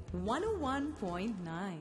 101.9.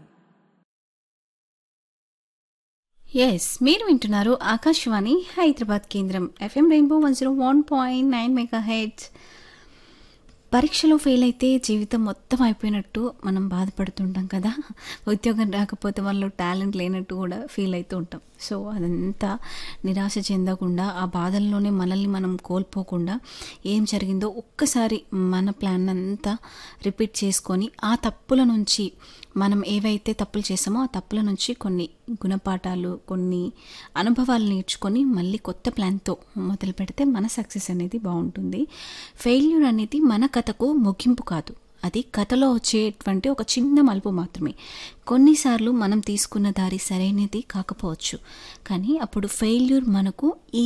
Yes మీరు వింటున్నారు ఆకాశవాణి హైదరాబాద్ కేంద్రం ఎఫ్ఎం రెయిన్బో 101.9 మెగా హెడ్స్. పరీక్షలో ఫెయిల్ అయితే జీవితం మొత్తం అయిపోయినట్టు మనం బాధపడుతుంటాం కదా. ఉద్యోగం రాకపోతే వాళ్ళు టాలెంట్ లేనట్టు కూడా ఫీల్ అవుతూ ఉంటాం. సో అదంతా నిరాశ చెందకుండా ఆ బాధల్లోనే మనల్ని మనం కోల్పోకుండా ఏం జరిగిందో ఒక్కసారి మన ప్లాన్ అంతా రిపీట్ చేసుకొని ఆ తప్పుల నుంచి మనం ఏవైతే తప్పులు చేసామో ఆ తప్పుల నుంచి కొన్ని గుణపాఠాలు కొన్ని అనుభవాలు నేర్చుకొని మళ్ళీ కొత్త ప్లాన్తో మొదలు పెడితే మన సక్సెస్ అనేది బాగుంటుంది. ఫెయిల్యూర్ అనేది మన కథకు ముగింపు కాదు, అది కథలో వచ్చేటువంటి ఒక చిన్న మలుపు మాత్రమే. కొన్నిసార్లు మనం తీసుకున్న దారి సరైనది కాకపోవచ్చు, కానీ అప్పుడు ఫెయిల్యూర్ మనకు ఈ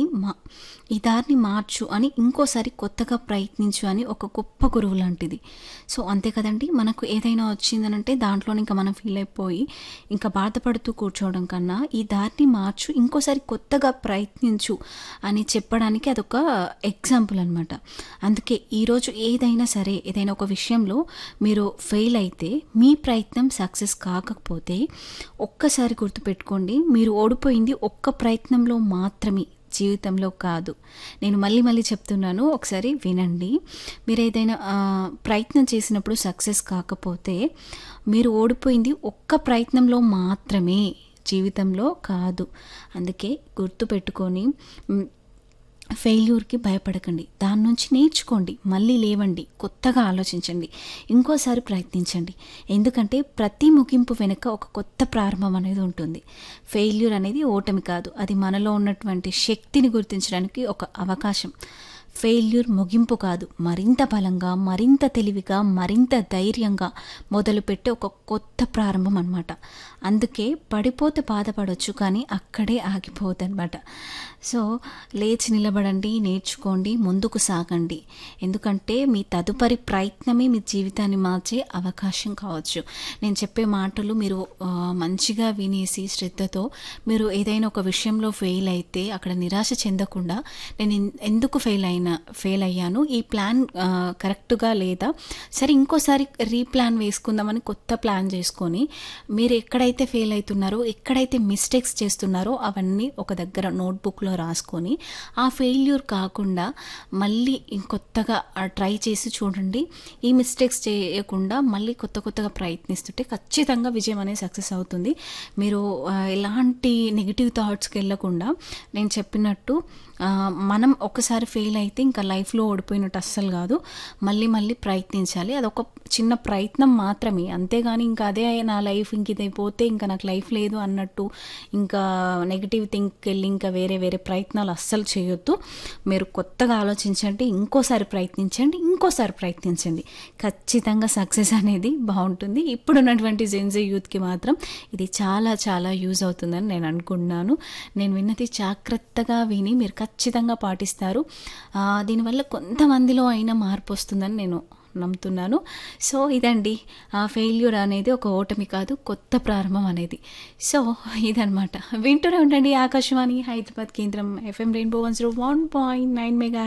దారిని మార్చు అని, ఇంకోసారి కొత్తగా ప్రయత్నించు అని ఒక గొప్ప గురువు లాంటిది. సో అంతే కదండి, మనకు ఏదైనా వచ్చిందనంటే దాంట్లో ఇంకా మనం ఫీల్ అయిపోయి ఇంకా బాధపడుతూ కూర్చోవడం కన్నా ఈ దారిని మార్చు, ఇంకోసారి కొత్తగా ప్రయత్నించు అని చెప్పడానికి అదొక ఎగ్జాంపుల్ అనమాట. అందుకే ఈరోజు ఏదైనా సరే, ఏదైనా ఒక విషయంలో మీరు ఫెయిల్ అయితే, మీ ప్రయత్నం సక్సెస్ కాకపోతే ఒక్కసారి గుర్తుపెట్టుకోండి, మీరు ఓడిపోయింది ఒక్క ప్రయత్నంలో మాత్రమే, జీవితంలో కాదు. నేను మళ్ళీ చెప్తున్నాను, ఒకసారి వినండి. మీరు ఏదైనా ప్రయత్నం చేసినప్పుడు సక్సెస్ కాకపోతే మీరు ఓడిపోయింది ఒక్క ప్రయత్నంలో మాత్రమే, జీవితంలో కాదు. అందుకే గుర్తుపెట్టుకొని ఫెయిల్యూర్కి భయపడకండి, దాని నుంచి నేర్చుకోండి, మళ్ళీ లేవండి, కొత్తగా ఆలోచించండి, ఇంకోసారి ప్రయత్నించండి. ఎందుకంటే ప్రతి ముగింపు వెనుక ఒక కొత్త ప్రారంభం అనేది ఉంటుంది. ఫెయిల్యూర్ అనేది ఓటమి కాదు, అది మనలో ఉన్నటువంటి శక్తిని గుర్తించడానికి ఒక అవకాశం. ఫెయిల్యూర్ ముగింపు కాదు, మరింత బలంగా, మరింత తెలివిగా, మరింత ధైర్యంగా మొదలుపెట్టే ఒక కొత్త ప్రారంభం అనమాట. అందుకే పడిపోతే బాధపడవచ్చు, కానీ అక్కడే ఆగిపోవద్దు అనమాట. సో లేచి నిలబడండి, నేర్చుకోండి, ముందుకు సాగండి. ఎందుకంటే మీ తదుపరి ప్రయత్నమే మీ జీవితాన్ని మార్చే అవకాశం కావచ్చు. నేను చెప్పే మాటలు మీరు మంచిగా వినేసి శ్రద్ధతో మీరు ఏదైనా ఒక విషయంలో ఫెయిల్ అయితే అక్కడ నిరాశ చెందకుండా, నేను ఎందుకు ఫెయిల్ అయ్యాను, ఈ ప్లాన్ కరెక్ట్గా లేదా, సరే ఇంకోసారి రీప్లాన్ వేసుకుందామని కొత్త ప్లాన్ చేసుకొని మీరు ఎక్కడైతే ఫెయిల్ అవుతున్నారో, ఎక్కడైతే మిస్టేక్స్ చేస్తున్నారో అవన్నీ ఒక దగ్గర నోట్బుక్లో రాసుకొని ఆ ఫెయిల్యూర్ కాకుండా మళ్ళీ ఇంకొత్తగా ట్రై చేసి చూడండి. ఈ మిస్టేక్స్ చేయకుండా మళ్ళీ కొత్తగా ప్రయత్నిస్తుంటే ఖచ్చితంగా విజయం అనేది సక్సెస్ అవుతుంది. మీరు ఎలాంటి నెగిటివ్ థాట్స్కి వెళ్ళకుండా, నేను చెప్పినట్టు మనం ఒకసారి ఫెయిల్ అయితే ఇంకా లైఫ్లో ఓడిపోయినట్టు అస్సలు కాదు, మళ్ళీ ప్రయత్నించాలి. అదొక చిన్న ప్రయత్నం మాత్రమే, అంతేగాని ఇంకా అదే నా లైఫ్, ఇంక ఇదైపోతే ఇంకా నాకు లైఫ్ లేదు అన్నట్టు ఇంకా నెగిటివ్ థింక్కి వెళ్ళి ఇంకా వేరే ప్రయత్నాలు అస్సలు చేయొద్దు. మీరు కొత్తగా ఆలోచించండి, ఇంకోసారి ప్రయత్నించండి, ఖచ్చితంగా సక్సెస్ అనేది బాగుంటుంది. ఇప్పుడున్నటువంటి జెన్జీ యూత్కి మాత్రం ఇది చాలా చాలా యూజ్ అవుతుందని నేను అనుకుంటున్నాను. నేను విన్నది జాగ్రత్తగా విని మీరు ఖచ్చితంగా పాటిస్తారు. దీనివల్ల కొంతమందిలో అయినా మార్పు వస్తుందని నేను నమ్ముతున్నాను. సో ఇదండి, ఫెయిల్యూర్ అనేది ఒక ఓటమి కాదు, కొత్త ప్రారంభం అనేది. సో ఇదనమాట. వింటూనే ఉండండి ఆకాశవాణి హైదరాబాద్ కేంద్రం ఎఫ్ఎం రెయిన్బో 101.9 మెగా